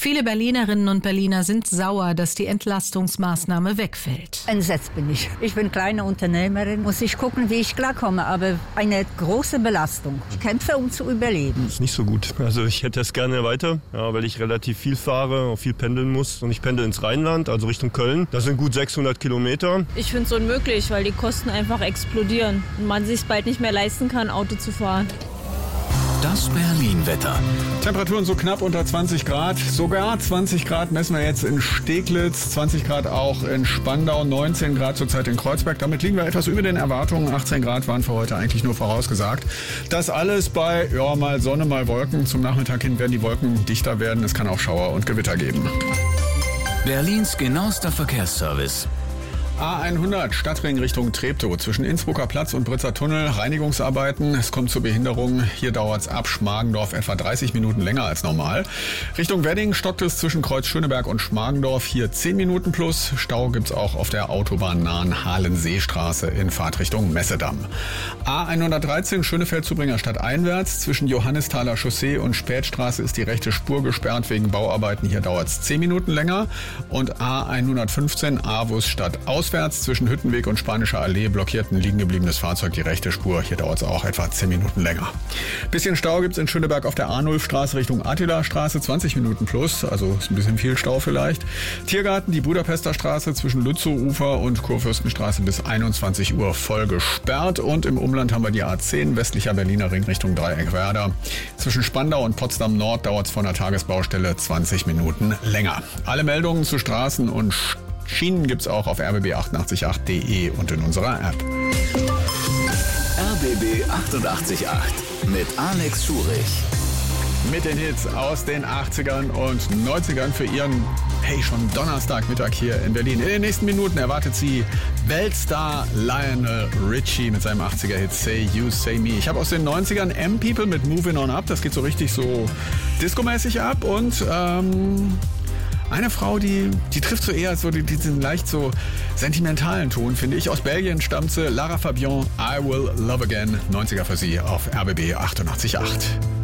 Viele Berlinerinnen und Berliner sind sauer, dass die Entlastungsmaßnahme wegfällt. Entsetzt bin ich. Ich bin kleine Unternehmerin, muss ich gucken, wie ich klarkomme, aber eine große Belastung. Ich kämpfe, um zu überleben. Ist nicht so gut. Also ich hätte es gerne weiter, weil ich relativ viel fahre, auch viel pendeln muss. Und ich pendel ins Rheinland, also Richtung Köln. Das sind gut 600 Kilometer. Ich finde es unmöglich, weil die Kosten einfach explodieren und man sich bald nicht mehr leisten kann, Auto zu fahren. Das Berlin-Wetter. Temperaturen so knapp unter 20 Grad. Sogar 20 Grad messen wir jetzt in Steglitz, 20 Grad auch in Spandau, 19 Grad zurzeit in Kreuzberg. Damit liegen wir etwas über den Erwartungen. 18 Grad waren für heute eigentlich nur vorausgesagt. Das alles bei mal Sonne, mal Wolken. Zum Nachmittag hin werden die Wolken dichter werden. Es kann auch Schauer und Gewitter geben. Berlins genauester Verkehrsservice. A100 Stadtring Richtung Treptow zwischen Innsbrucker Platz und Britzer Tunnel. Reinigungsarbeiten. Es kommt zur Behinderung. Hier dauert es ab Schmargendorf etwa 30 Minuten länger als normal. Richtung Wedding stockt es zwischen Kreuz Schöneberg und Schmargendorf. Hier 10 Minuten plus. Stau gibt's auch auf der autobahnnahen Halenseestraße in Fahrtrichtung Messedamm. A113 Schönefeld-Zubringer stadteinwärts. Zwischen Johannisthaler Chaussee und Spätstraße ist die rechte Spur gesperrt wegen Bauarbeiten. Hier dauert es 10 Minuten länger. Und A115 Avus stadtauswärts zwischen Hüttenweg und Spanischer Allee blockiert ein liegen gebliebenes Fahrzeug die rechte Spur. Hier dauert es auch etwa 10 Minuten länger. Bisschen Stau gibt's in Schöneberg auf der Arnulfstraße Richtung Attila-Straße, 20 Minuten plus, also ist ein bisschen viel Stau vielleicht. Tiergarten, die Budapester Straße zwischen Lützow-Ufer und Kurfürstenstraße bis 21 Uhr voll gesperrt. Und im Umland haben wir die A10, westlicher Berliner Ring Richtung Dreieckwerder. Zwischen Spandau und Potsdam Nord dauert es von der Tagesbaustelle 20 Minuten länger. Alle Meldungen zu Straßen und Schienen gibt's auch auf rbb888.de und in unserer App. RBB 888 mit Alex Schurich. Mit den Hits aus den 80ern und 90ern für Ihren, schon Donnerstagmittag hier in Berlin. In den nächsten Minuten erwartet Sie Weltstar Lionel Richie mit seinem 80er-Hit Say You, Say Me. Ich habe aus den 90ern M-People mit Moving On Up. Das geht so richtig so discomäßig ab und eine Frau, die trifft so eher so diesen leicht so sentimentalen Ton, finde ich. Aus Belgien stammt sie, Lara Fabian, I Will Love Again, 90er für Sie auf RBB 88.8.